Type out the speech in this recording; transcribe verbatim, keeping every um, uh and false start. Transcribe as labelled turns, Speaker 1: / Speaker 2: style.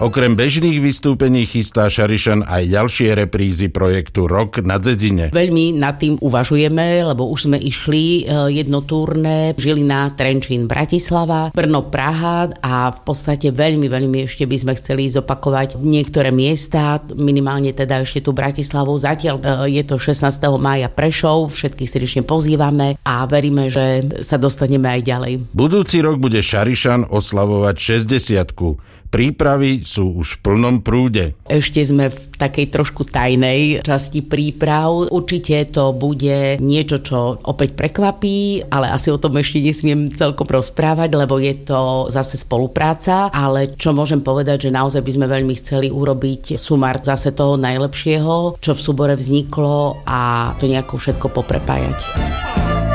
Speaker 1: Okrem bežných vystúpení chystá Šarišan aj ďalšie reprízy projektu Rok na Dzedzine.
Speaker 2: Veľmi nad tým uvažujeme, lebo už sme išli jednotúrne Žilina, Trenčín, Bratislava, Brno, Praha a v podstate veľmi, veľmi ešte by sme chceli zopakovať niektoré miesta, minimálne teda ešte tu Bratislavu. Zatiaľ je to šestnásteho mája Prešov, všetkých srdečne pozývame a veríme, že sa dostaneme aj ďalej.
Speaker 1: Budúci rok bude Šarišan oslavovať šesťdesiatku. Prípravy sú už v plnom prúde.
Speaker 2: Ešte sme v takej trošku tajnej časti príprav. Určite to bude niečo, čo opäť prekvapí, ale asi o tom ešte nesmiem celkom rozprávať, lebo je to zase spolupráca. Ale čo môžem povedať, že naozaj by sme veľmi chceli urobiť sumár zase toho najlepšieho, čo v súbore vzniklo a to nejako všetko poprepájať.